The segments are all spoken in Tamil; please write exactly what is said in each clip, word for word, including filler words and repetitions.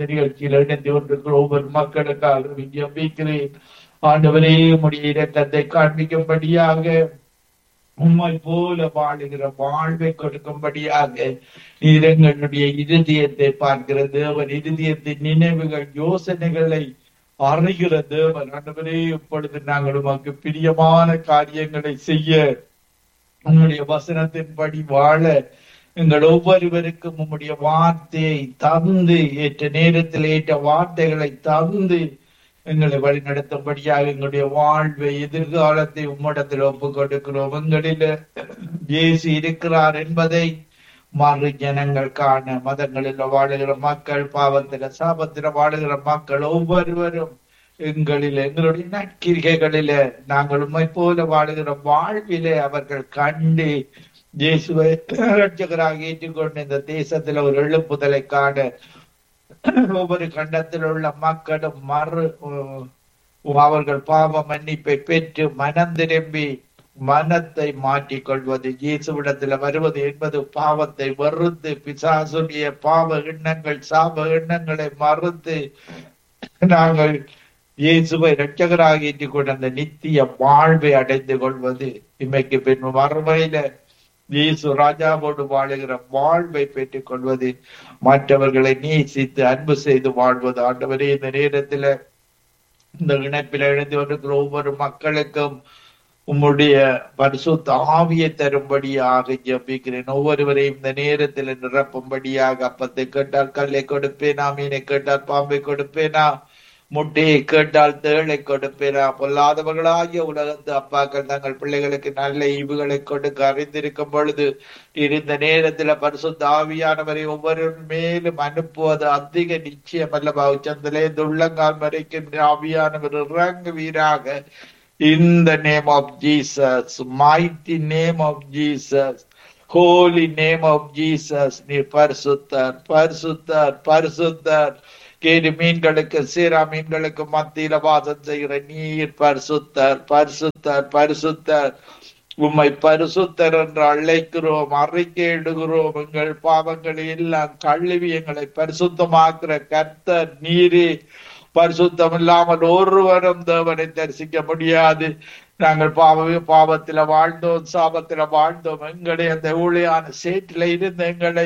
நிகழ்ச்சியில் இணைந்து கொண்டிருக்கிற ஒவ்வொரு மக்களுக்காக ஜெபிக்கிறேன். ஆண்டவரே, உம்முடைய இரக்கத்தை காண்பிக்கும்படியாக, உம்மை போல வாழுகிற வாழ்வை கொடுக்கும்படியாக நீர் எங்களுடைய இருதயத்தை பார்க்கிற தேவன், இருதயத்தின் நினைவுகள் யோசனைகளை அறிகிற தேவன். ஆண்டவரே, இப்பொழுது நாங்கள் உமக்கு பிரியமான காரியங்களை செய்ய, உம்முடைய வசனத்தின்படி வாழ, எங்கள் ஒவ்வொருவருக்கும் உம்முடைய வார்த்தையை தந்து, ஏற்ற நேரத்தில் ஏற்ற வார்த்தைகளை தந்து எங்களை வழிநடத்தும்படியாக எங்களுடைய வாழ்வை, எதிர்காலத்தை உம்மிடத்தில் ஒப்புக் கொடுக்கிறோம். எங்களில் இயேசு இருக்கிறார் என்பதை மறு ஜனங்கள் காண, மதங்களில் வாழுகிற மக்கள், பாவத்தில சாபத்தில வாழுகிற மக்கள் ஒவ்வொருவரும் எங்களில், எங்களுடைய நற்கிரிகைகளில, நாங்கள் உம்மை போல வாழுகிற வாழ்விலே அவர்கள் கண்டு இயேசுவை இரட்சகராக ஏற்றுக்கொண்டு இந்த தேசத்துல ஒரு எழுப்புதலை காண, ஒவ்வொரு கண்டத்தில் உள்ள மக்களும் மறு அவர்கள் பாவ மன்னிப்பை பெற்று மனம் திரும்பி மனத்தை மாற்றிக் கொள்வது, இயேசுவிடத்துல வருவது என்பது பாவத்தை வெறுத்து, பிசாசுடைய பாவ எண்ணங்கள் சாப எண்ணங்களை மறுத்து நாங்கள் இயேசுவை இரட்சகராக ஏற்றுக்கொண்டு அந்த நித்திய வாழ்வை அடைந்து கொள்வது, இன்மைக்கு பின் மறுமையில இயேசு ராஜாவோடு வாழுகிற வாழ்வை பெற்றுக் கொள்வது, மற்றவர்களை நேசித்து அன்பு செய்து வாழ்வது. ஆண்டவரே, இந்த நேரத்துல இந்த இணைப்பில் எழுந்து வருகிற ஒவ்வொரு மக்களுக்கும் உம்முடைய பரிசுத்த ஆவியை தரும்படியாக ஜெபிக்கிறேன். ஒவ்வொருவரையும் இந்த நேரத்தில் நிரப்பும்படியாக, அப்பத்தை கேட்டால் கல்லை கொடுப்பேனா, மீனை கேட்டால் பாம்பை கொடுப்பேனா, முட்டையை கேட்டால் தேளை கொடுப்பேனா, பொல்லாதவர்களாகிய உலகத்து அப்பாக்கள் தங்கள் பிள்ளைகளுக்கு நல்ல ஈவுகளை கொடுக்க அறிந்திருக்கும் பொழுது, இருந்த நேரத்துல பரிசுத்த ஆவியானவரை ஒவ்வொரு மேலும் அனுப்புவது அதிக நிச்சயம் அல்லவா? உச்சந்திலே உள்ளங்கால் வரைக்கும் ஆவியானவர் இறங்குவீராக. In the name of Jesus, mighty name of Jesus, holy name of Jesus, நீர் பரிசுத்தர், பரிசுத்தர், பரிசுத்தர். கேடு மீன்களுக்கு சீரா மீன்களுக்கு மத்தியில வாசம் செய்கிற நீர் பரிசுத்தர், பரிசுத்தர், பரிசுத்தர். உம்மை பரிசுத்தர் என்று அழைக்கிறோம், அறிக்கையிடுகிறோம். எங்கள் பாவங்களை எல்லாம் கழுவி எங்களை பரிசுத்தமாக்குற கர்த்தர் நீரே. பரிசுத்தம் இல்லாமல் ஒருவரும் தேவனை தரிசிக்க முடியாது. நாங்கள் பாவ பாவத்தில வாழ்ந்தோம், சாபத்தில வாழ்ந்தோம். எங்களை அந்த ஊழியான சேற்றில இருந்து எங்களை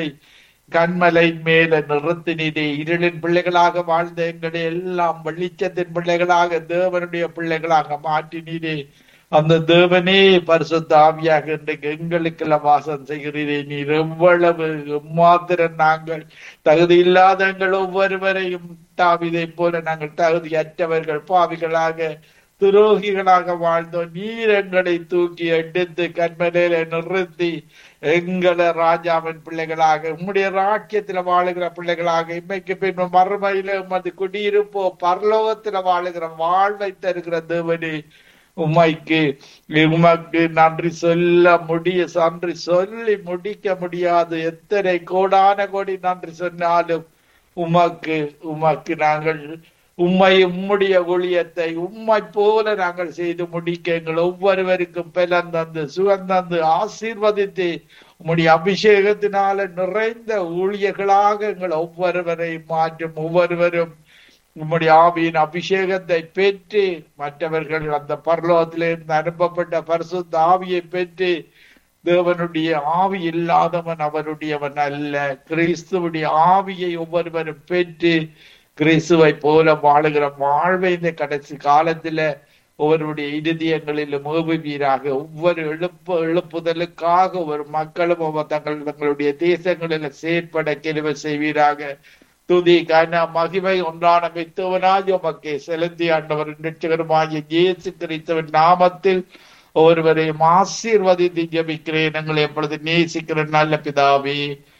கண்மலை மேல நிறுத்தினீரே. இருளின் பிள்ளைகளாக வாழ்ந்த எங்களை எல்லாம் வெளிச்சத்தின் பிள்ளைகளாக, தேவனுடைய பிள்ளைகளாக மாற்றினீரே. அந்த தேவனே பரிசுத்த ஆவியாக இன்றைக்கு எங்களுக்கெல்லாம் வாசம் செய்கிறீரே. நீர் எவ்வளவு மாத்திரம் நாங்கள் தகுதி இல்லாத எங்கள் ஒவ்வொருவரையும் தாவீதை போல நாங்கள் தகுதியற்றவர்கள், பாவிகளாக, துரோகிகளாக வாழ்ந்தோம். நீர் எங்களை தூக்கி எடுத்து கண்மலையில நிறுத்தி எங்களை ராஜாவின் பிள்ளைகளாக, உம்முடைய ராஜ்யத்துல வாழுகிற பிள்ளைகளாக, இன்மைக்கு பின் மறுமையில உமது குடியிருப்போ பரலோகத்துல வாழுகிற வாழ்வை தருகிற தேவனே, உமைக்கு உமக்கு நன்றி சொல்ல முடிய நன்றி சொல்லி முடிக்க முடியாது. எத்தனை கோடான கோடி நன்றி சொன்னாலும் உமக்கு உமக்கு நாங்கள் உம்மை உம்முடைய ஊழியத்தை உம்மை போல நாங்கள் செய்து முடிக்க எங்கள் ஒவ்வொருவருக்கும் பலன் தந்து சுகம் தந்து ஆசீர்வதித்து உம்முடைய அபிஷேகத்தினால நிறைந்த ஊழியர்களாக எங்கள் ஒவ்வொருவரையும் மாற்றும். ஒவ்வொருவரும் உம்முடைய ஆவியின் அபிஷேகத்தை பெற்று மற்றவர்கள் அந்த பரலோகத்திலிருந்து அனுப்பப்பட்ட பரிசுத்த ஆவியை பெற்று, தேவனுடைய ஆவி இல்லாதவன் அவருடையவன் அல்ல, கிறிஸ்துவுடைய ஆவியை ஒவ்வொருவரும் பெற்று கிறிஸ்துவை போல வாழுகிற வாழ்வை இந்த கடைசி காலத்துல ஒவ்வொருடைய இருதயங்களிலும் ஏவுவீராக. ஒவ்வொரு எழுப்பு எழுப்புதலுக்காக ஒவ்வொரு மக்களும் ஒவ்வொரு தங்கள் தங்களுடைய தேசங்களில் செயற்பட கிருபை செய்வீராக. துதி கன மகிமை ஒன்றான மித்தவனாய் உமக்கே செலுத்தி ஆண்டவர் இரட்சகருமாகிய இயேசு கிறிஸ்துவின் நாமத்தில் ஒவ்வொருவரையும் ஆசீர்வதித்து ஜெபிக்கிறேன். எங்களை எப்பொழுது நேசிக்கிற நல்ல பிதாவே,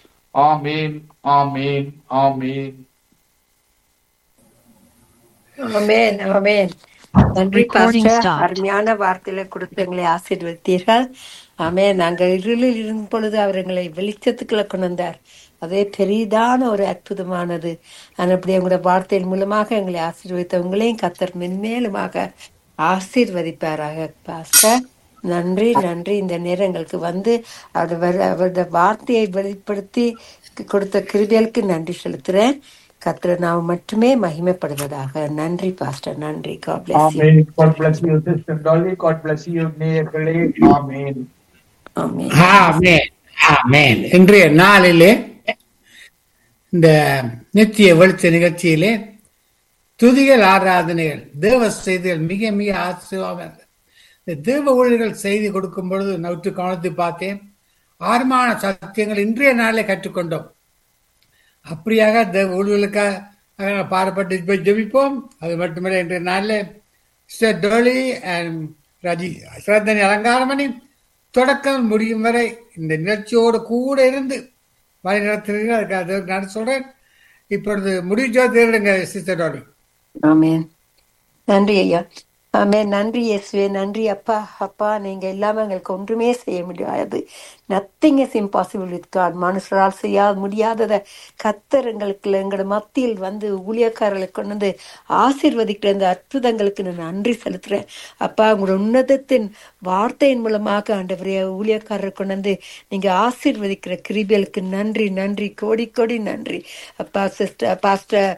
ஆமீன், ஆமீன், ஆமீன். ஆமென், ஆமென். நன்றி பாஸ்டர், அருமையான வார்த்தையில கொடுத்து எங்களை ஆசீர்வதித்தீர்கள். ஆமென். நாங்கள் இருளில் இருக்கும் பொழுது அவர் எங்களை வெளிச்சத்துக்குள்ள கொண்டு வந்தார். அதே பெரிதான ஒரு அற்புதமானது. அப்படி உங்களுடைய வார்த்தையின் மூலமாக எங்களை ஆசீர்வதித்தவங்களையும் கர்த்தர் மென்மேலுமாக ஆசீர்வதிப்பாராக. பாஸ்டர், நன்றி, நன்றி. இந்த நேரம் எங்களுக்கு வந்து அவர் அவருடைய வார்த்தையை வெளிப்படுத்தி கொடுத்த கிருபைகளுக்கு நன்றி செலுத்துறேன். கர்த்தர் நாம் மட்டுமே மகிமைப்படுவதாக. நன்றி பாஸ்டர், நன்றி. God bless you. Amen. God bless you, Sister Dolly. God bless you, நேயர்களே. Amen. Amen. ஆமென், ஆமென். இன்றைய நாளிலே இந்த நித்திய வெளிச்ச நிகழ்ச்சியிலே துதிகள் ஆராதனைகள் தேவ செய்திகள் மிக மிக ஆச்சரியமாக இந்த தேவ ஊழியர்கள் செய்தி கொடுக்கும் பொழுது நூற்று கவனத்தை பார்த்தேன். ஆர்மான சத்தியங்கள் இன்றைய நாளிலே கற்றுக்கொண்டோம். அப்படியாக தேவ ஊழியர்களுக்காக பாடப்பட்டு போய் ஜெபிப்போம். அது மட்டுமல்ல, இன்றைய நாளில் சிஸ்டர் டோலி அண்ட் ரஜி சிறந்தனி அலங்காரமணி தொடக்கம் முடியும் வரை இந்த நிகழ்ச்சியோடு கூட இருந்து வழி நடத்துறீர்கள். அதுக்காக நான் சொல்றேன். இப்பொழுது முடிஞ்சோ தேடுங்க சிஸ்டர் டோலி. ஆமென். நன்றி ஐயா. ஆமென். நன்றி இயேசுவே. நன்றி அப்பா. அப்பா, நீங்க இல்லாம எங்களுக்கு ஒன்றுமே செய்ய முடியாது. Nothing is impossible with God. மனுஷரால் செய்ய முடியாததை கர்த்தர் எங்களுக்கு எங்களோட மத்தியில் வந்து ஊழியக்காரர்களை கொண்டு வந்து ஆசீர்வதிக்கிற இந்த அற்புதங்களுக்கு நான் நன்றி செலுத்துறேன் அப்பா. உங்களோட உன்னதத்தின் வார்த்தையின் மூலமாக ஆண்டவரே ஊழியக்காரரை கொண்டு வந்து நீங்க ஆசீர்வதிக்கிற கிருபைகளுக்கு நன்றி, நன்றி, கோடி கோடி நன்றி அப்பா. சிஸ்டர் பாஸ்டர்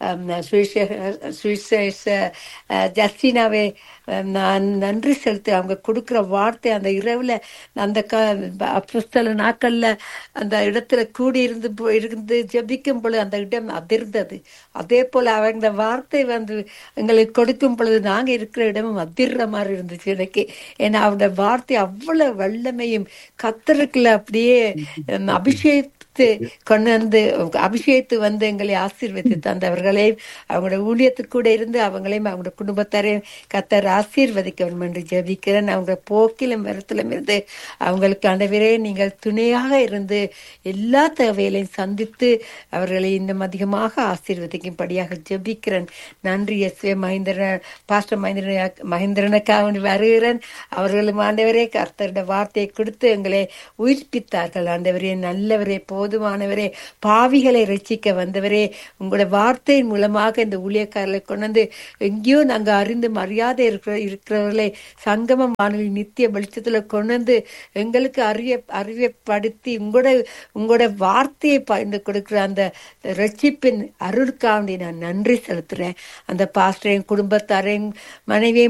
ஜஸ்டினாவே நான் நன்றி செலுத்து. அவங்க கொடுக்குற வார்த்தை அந்த இரவுல அந்த க அப்போஸ்தல நாட்கள்ல அந்த இடத்துல கூடி இருந்து இருந்து ஜெபிக்கும் பொழுது அந்த இடம் அதிர்ந்தது. அதே போல அவங்க வார்த்தை வந்து எங்களுக்கு கொடுக்கும் பொழுது நாங்க இருக்கிற இடமும் அதிர்ற மாதிரி இருந்துச்சு எனக்கு. ஏன்னா அவங்க வார்த்தை அவ்வளவு வல்லமையும் கத்தருக்குள்ள அப்படியே அபிஷேக கொண்டு வந்து அபிஷேகத்து வந்து எங்களை ஆசீர்வதித்து தந்தவர்களையும் அவங்களோட ஊழியத்துக்கு கூட இருந்து அவங்களையும் அவங்களோட குடும்பத்தாரையும் கத்தர் ஆசீர்வதிக்க வேண்டும் என்று ஜெபிக்கிறேன். அவங்களோட போக்கிலும் வரத்திலும் இருந்து அவங்களுக்கு ஆண்டவரே நீங்கள் துணையாக இருந்து எல்லா தேவைகளையும் சந்தித்து அவர்களை இன்னும் அதிகமாக ஆசீர்வதிக்கும்படியாக ஜெபிக்கிறேன். நன்றி இயேசுவே. மகேந்திரன் பாஸ்டர் மகேந்திரன் மகேந்திரனுக்காக வருகிறேன். அவர்களும் ஆண்டவரே கர்த்தருடைய வார்த்தையை கொடுத்து எங்களை உயிர்ப்பித்தார்கள். ஆண்டவரே நல்லவரே, போதுமானவரே, பாவிகளை ரட்சிக்க வந்தவரே, உங்களுடைய வார்த்தையின் மூலமாக இந்த ஊழியக்காரர்களை கொண்டு எங்கேயோ நாங்க அறிந்து மரியாதை இருக்கிற இருக்கிறவர்களை சங்கம வானொலி நித்திய வெளிச்சத்துல கொண்டு எங்களுக்கு அறிய அறியப்படுத்தி உங்களோட உங்களோட வார்த்தையை பகிர்ந்து கொடுக்கிற அந்த ரட்சிப்பின் அருளுக்காண்டி நான் நன்றி செலுத்துறேன். அந்த பாஸ்டரையும் குடும்பத்தாரையும் மனைவியையும்